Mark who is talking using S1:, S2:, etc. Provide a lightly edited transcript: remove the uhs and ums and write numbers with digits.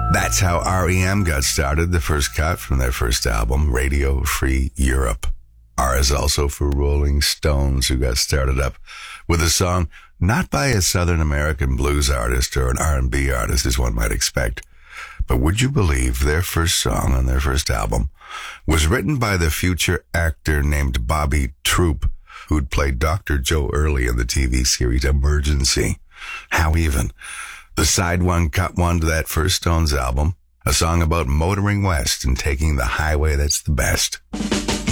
S1: That's how REM got started, the first cut from their first album, Radio Free Europe. R is also for Rolling Stones, who got started up with a song not by a Southern American blues artist or an R&B artist, as one might expect. But would you believe their first song on their first album was written by the future actor named Bobby Troop, who'd played Dr. Joe Early in the TV series Emergency. How even? The side one cut one to that first Stones album, a song about motoring west and taking the highway that's the best.